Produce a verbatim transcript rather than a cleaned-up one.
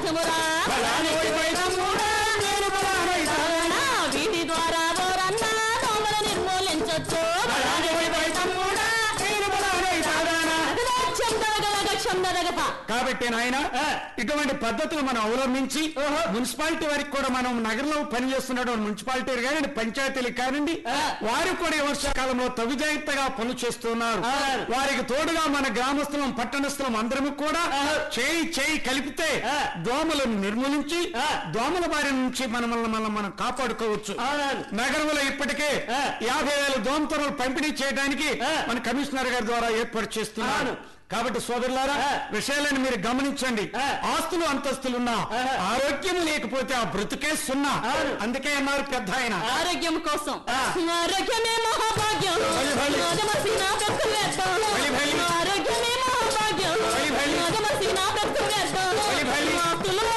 సాధ్యమురా వీటి ద్వారా ఓరన్నా దోమలు నిర్మూలించొచ్చు కాబట్టి నాయన ఇటువంటి పద్ధతులు మనం అవలంబించి మున్సిపాలిటీ వారికి కూడా మనం నగరంలో పనిచేస్తున్నటువంటి మున్సిపాలిటీ కానీ పంచాయతీలకు కానివ్వండి వారు కూడా ఈ వర్షాకాలంలో తగుజాగ్రత్తగా పనులు చేస్తున్నారు. వారికి తోడుగా మన గ్రామస్తులం పట్టణస్థలం అందరము కూడా చేయి చేయి కలిపితే దోమలను నిర్మూలించి దోమల బారి నుంచి మనల్ని మనం మనం కాపాడుకోవచ్చు. నగరంలో ఇప్పటికే యాభై వేల దోమతెరలు పంపిణీ చేయడానికి మన కమిషనర్ గారి ద్వారా ఏర్పాటు చేస్తున్నారు. కాబట్టి సోదరులారా విషయాలను మీరు గమనించండి. ఆస్తులు అంతస్తులున్నా ఆరోగ్యం లేకపోతే ఆ బ్రతుకే సున్నా. అందుకే అన్నారు పెద్ద ఆయన ఆరోగ్యం కోసం ఆరోగ్యమే మహాభాగ్యం ఆరోగ్యమే మహాభాగ్యం